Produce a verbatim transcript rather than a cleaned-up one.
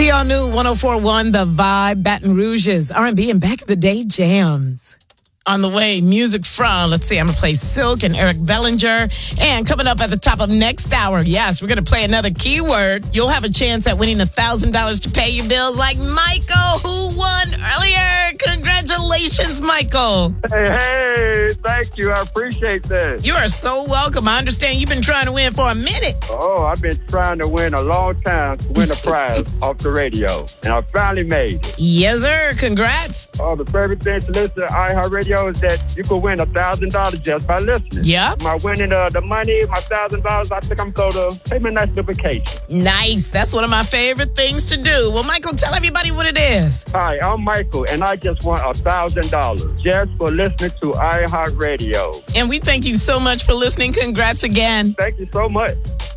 The all-new one oh four point one The Vibe, Baton Rouge's R and B and back of the day jams. On the way, music from, let's see, I'm going to play Silk and Eric Bellinger. And coming up at the top of next hour, yes, we're going to play another keyword. You'll have a chance at winning one thousand dollars to pay your bills like Michael, who won earlier. Congratulations, Michael. Hey, hey, thank you. I appreciate that. You are so welcome. I understand you've been trying to win for a minute. Oh, I've been trying to win a long time to win a prize off the radio. And I finally made it. Yes, sir. Congrats. Oh, the favorite thing to listen to iHeartRadio is that you can win one thousand dollars just by listening. Yeah. My winning uh, the money, my one thousand dollars, I think I'm going to take me a nice little vacation. Nice. That's one of my favorite things to do. Well, Michael, tell everybody what it is. Hi, I'm Michael, and I just won one thousand dollars just for listening to iHeartRadio. And we thank you so much for listening. Congrats again. Thank you so much.